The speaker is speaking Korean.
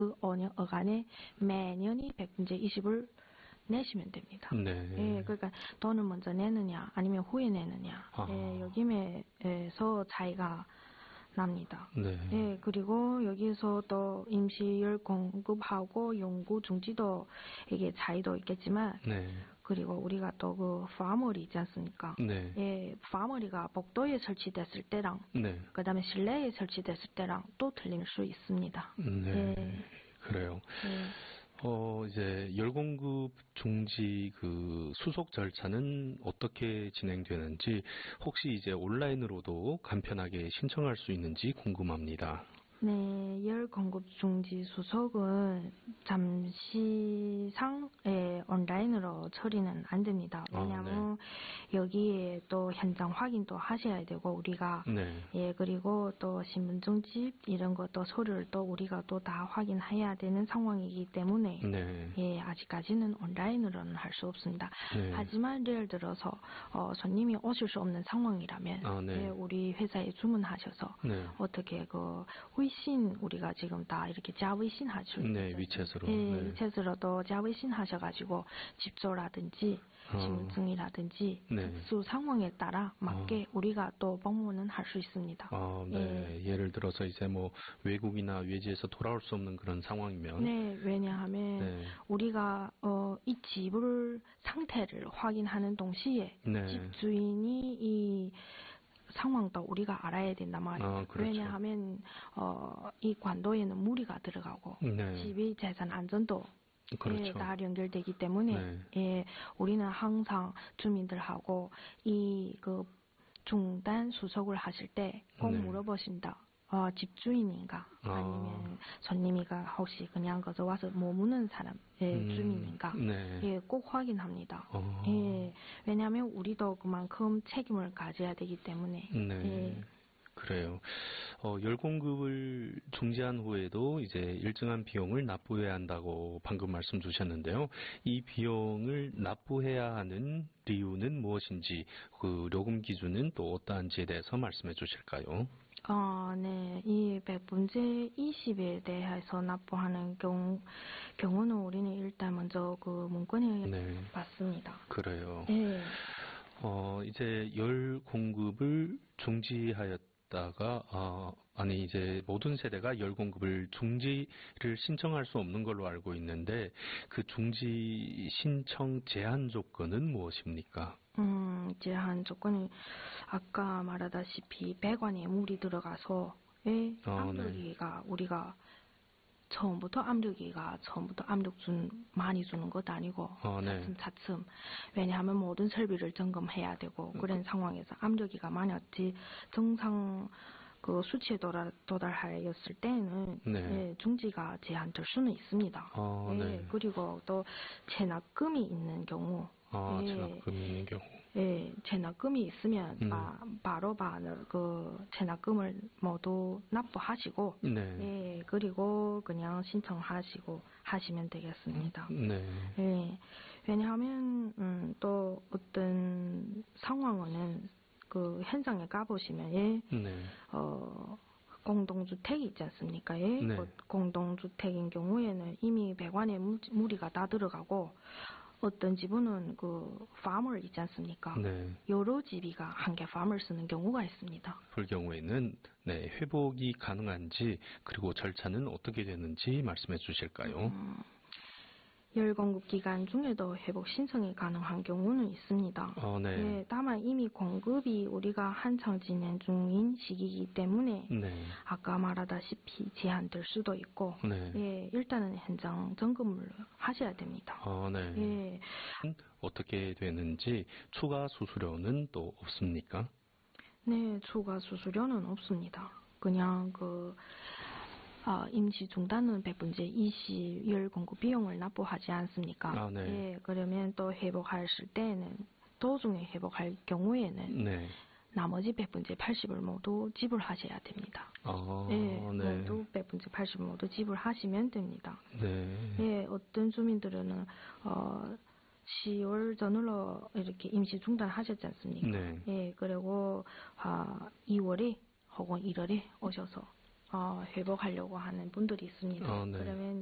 그 어간에 매년이 백분제 20을 내시면 됩니다. 네. 예, 그러니까 돈을 먼저 내느냐 아니면 후에 내느냐 예, 여기에서 차이가 납니다. 네. 예, 그리고 여기서 또 임시열 공급하고 연구 중지도 이게 차이도 있겠지만 네. 그리고 우리가 또 그 파머리 있지 않습니까? 네. 예, 파머리가 복도에 설치됐을 때랑 네. 그다음에 실내에 설치됐을 때랑 또 틀릴 수 있습니다. 네. 예. 그래요. 예. 이제 열공급 중지 그 수속 절차는 어떻게 진행되는지 혹시 이제 온라인으로도 간편하게 신청할 수 있는지 궁금합니다. 네, 열 공급 중지 수속은 잠시상 온라인으로 처리는 안 됩니다. 왜냐하면 여기에 또 현장 확인도 하셔야 되고 우리가 네. 예 그리고 또 신분증집 이런 것도 서류를 또 우리가 또 다 확인해야 되는 상황이기 때문에 네. 예 아직까지는 온라인으로는 할 수 없습니다. 네. 하지만 예를 들어서 손님이 오실 수 없는 상황이라면 네. 예, 우리 회사에 주문하셔서 네. 어떻게 그微信 우리가 지금 다 이렇게 자微信 하죠. 네, 위챗으로. 예, 네. 위챗으로도 자微信 하셔가지고 집소라든지 신분증이라든지 네. 특수 상황에 따라 맞게 우리가 또 방문은 할 수 있습니다. 네. 예. 예를 들어서 이제 뭐 외국이나 외지에서 돌아올 수 없는 그런 상황이면. 네, 왜냐하면 네. 우리가 이 집을 상태를 확인하는 동시에 네. 집 주인이 이 상황도 우리가 알아야 된단 말이에요. 그렇죠. 왜냐하면 이 관도에는 무리가 들어가고 네. 집의 재산 안전도 그렇죠. 예, 다 연결되기 때문에 네. 예, 우리는 항상 주민들하고 이 그 중단 수속을 하실 때 꼭 네. 물어보신다. 집주인인가 아니면 손님이가 혹시 그냥 거저 와서 머무는 사람 주민인가 네. 예, 꼭 확인합니다. 예, 왜냐하면 우리도 그만큼 책임을 가져야 되기 때문에 네. 예. 그래요. 열공급을 중지한 후에도 이제 일정한 비용을 납부해야 한다고 방금 말씀 주셨는데요. 이 비용을 납부해야 하는 이유는 무엇인지, 그 요금 기준은 또 어떠한지에 대해서 말씀해 주실까요? 네. 이 백분제 20에 대해서 납부하는 경우는 우리는 일단 먼저 그 문건을 받습니다. 그래요. 네. 이제 열 공급을 중지하였다가, 이제 모든 세대가 열 공급을 중지를 신청할 수 없는 걸로 알고 있는데, 그 중지 신청 제한 조건은 무엇입니까? 제한 조건이 아까 말하다시피 배관에 물이 들어가서 압력기가 우리가 처음부터 압력 많이 주는 것도 아니고 차츰 왜냐하면 모든 설비를 점검해야 되고 그런 상황에서 압력기가 만약지 정상 그 수치에 도달하였을 때는 중지가 제한될 수는 있습니다. 그리고 또 체납금이 있는 경우 체납금이 있는 경우. 예, 체납금이 있으면 바로 그 체납금을 모두 납부하시고 예, 그리고 그냥 신청하시고 하시면 되겠습니다. 예, 왜냐하면 또 어떤 상황은 그 현장에 가보시면 공동주택이 있지 않습니까? 공동주택인 경우에는 이미 배관에 무리가 다 들어가고 어떤 집은 그 팜을 있지 않습니까? 여러 집이가 한 개 팜을 쓰는 경우가 있습니다. 그럴 경우에는 회복이 가능한지 그리고 절차는 어떻게 되는지 말씀해 주실까요? 열공급 기간 중에도 회복 신청이 가능한 경우는 있습니다. 예, 다만 이미 공급이 우리가 한창 진행 중인 시기이기 때문에 아까 말하다시피 제한될 수도 있고 예, 일단은 현장 점검을 하셔야 됩니다. 예. 어떻게 되는지 추가 수수료는 또 없습니까? 네, 추가 수수료는 없습니다. 그냥 임시 중단은 백분제 20 열 공급 비용을 납부하지 않습니까? 예, 그러면 또 회복하실 때는 도중에 회복할 경우에는 나머지 백분제 80을 모두 지불하셔야 됩니다. 모두 백분제 80을 모두 지불하시면 됩니다. 예, 어떤 주민들은 10월 전후로 이렇게 임시 중단하셨지 않습니까? 예, 그리고 2월에 혹은 1월에 오셔서 회복하려고 하는 분들이 있습니다. 그러면